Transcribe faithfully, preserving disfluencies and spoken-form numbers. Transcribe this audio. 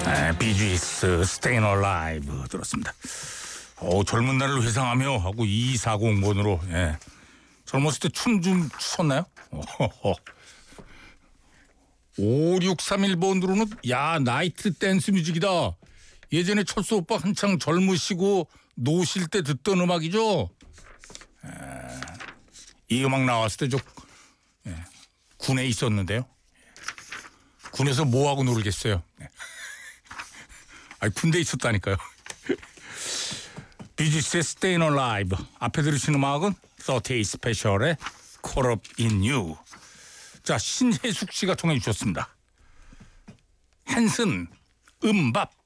비지스 Staying Alive 들었습니다. 오, 젊은 날을 회상하며 하고 이사공 번으로 예. 젊었을 때 춤 좀 췄나요? 오육삼일 번으로는 야 나이트 댄스 뮤직이다. 예전에 철수 오빠 한창 젊으시고 노실 때 듣던 음악이죠. 에, 이 음악 나왔을 때 저 예, 군에 있었는데요. 군에서 뭐하고 놀겠어요. 아니 군대에 있었다니까요. 비지스의 Staying Alive. 앞에 들으신 음악은 서티에잇 스페셜의 Caught Up In You. 자, 신혜숙 씨가 통해 주셨습니다. 한슨 음밥.